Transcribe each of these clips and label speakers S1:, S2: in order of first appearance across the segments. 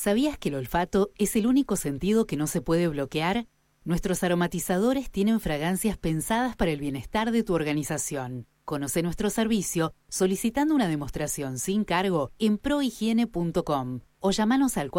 S1: ¿Sabías que el olfato es el único sentido que no se puede bloquear? Nuestros aromatizadores tienen fragancias pensadas para el bienestar de tu organización. Conoce nuestro servicio solicitando una demostración sin cargo en prohigiene.com o llámanos al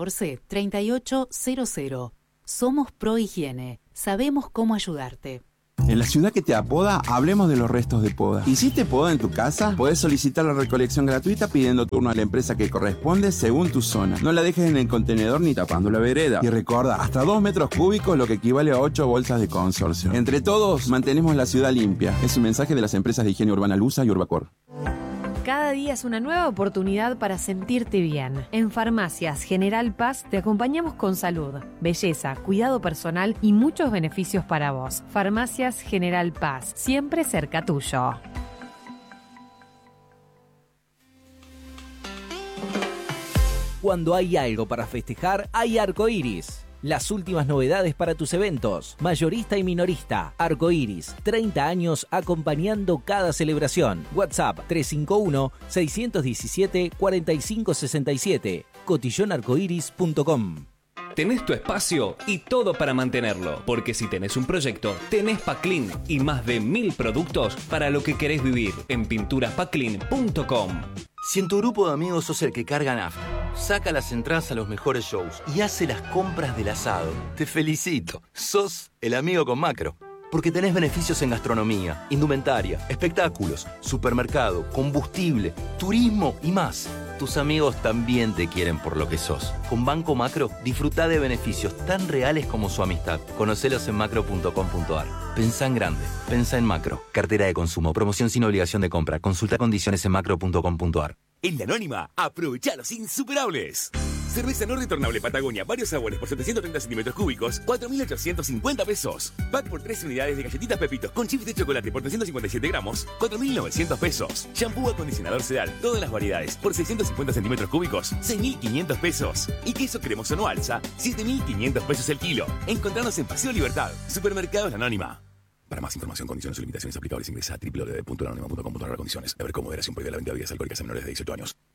S1: 414-3800. Somos Prohigiene. Sabemos cómo ayudarte.
S2: En la ciudad que te apoda, hablemos de los restos de poda. ¿Hiciste poda en tu casa? Podés solicitar la recolección gratuita pidiendo turno a la empresa que corresponde según tu zona. No la dejes en el contenedor ni tapando la vereda. Y recuerda, hasta 2 metros cúbicos, lo que equivale a 8 bolsas de consorcio. Entre todos, mantenemos la ciudad limpia. Es un mensaje de las empresas de higiene urbana Lusa y Urbacor.
S3: Cada día es una nueva oportunidad para sentirte bien. En Farmacias General Paz te acompañamos con salud, belleza, cuidado personal y muchos beneficios para vos. Farmacias General Paz, siempre cerca tuyo.
S4: Cuando hay algo para festejar, hay Arcoiris. Las últimas novedades para tus eventos, mayorista y minorista. Arcoiris, 30 años acompañando cada celebración. WhatsApp 351-617-4567. cotillonarcoiris.com.
S5: Tenés tu espacio y todo para mantenerlo, porque si tenés un proyecto, tenés Paclin y más de 1000 productos para lo que querés vivir en pinturaspaclin.com.
S6: Si en tu grupo de amigos sos el que carga nafta, saca las entradas a los mejores shows y hace las compras del asado, te felicito. Sos el amigo con Macro. Porque tenés beneficios en gastronomía, indumentaria, espectáculos, supermercado, combustible, turismo y más. Tus amigos también te quieren por lo que sos. Con Banco Macro, disfrutá de beneficios tan reales como su amistad. Conocelos en macro.com.ar. Pensá en grande. Pensá en Macro. Cartera de consumo. Promoción sin obligación de compra. Consulta condiciones en macro.com.ar.
S7: En La Anónima, aprovecha los insuperables. Cerveza no retornable Patagonia, varios sabores por 730 centímetros cúbicos, 4.850 pesos. Pack por 3 unidades de galletitas Pepitos con chips de chocolate por 357 gramos, 4.900 pesos. Shampoo acondicionador Sedal, todas las variedades, por 650 centímetros cúbicos, 6.500 pesos. Y queso cremoso no alza, 7.500 pesos el kilo. Encontrarnos en Paseo Libertad, Supermercados La Anónima. Para más información, condiciones o limitaciones aplicables, ingresa a www.lanonima.com.ar. Condiciones. Beber con moderación, prohíbe la venta de bebidas alcohólicas a menores de 18 años.